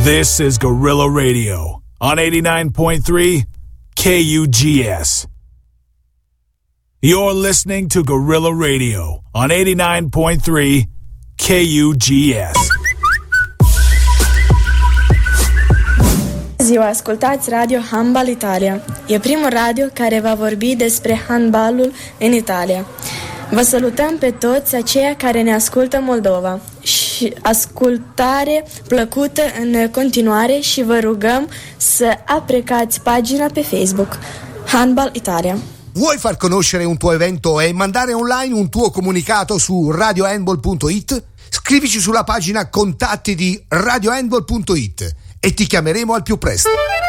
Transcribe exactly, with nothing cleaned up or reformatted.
This is Gorilla Radio on eighty-nine point three K U G S. You're listening to Gorilla Radio on eighty-nine point three K U G S. Ziua, ascultați Radio Handbal Italia. E primul radio care va vorbi despre handbalul în Italia. Vă salutăm pe toți aceia care ne ascultă Moldova și ascultare plăcută în continuare și vă rugăm să aprecați pagina pe Facebook Handbal Italia. Vuoi far conoscere un tuo evento e mandare online un tuo comunicato su radio handball punto it? Scrivici sulla pagina contatti di radio handball punto it e ti chiameremo al più presto.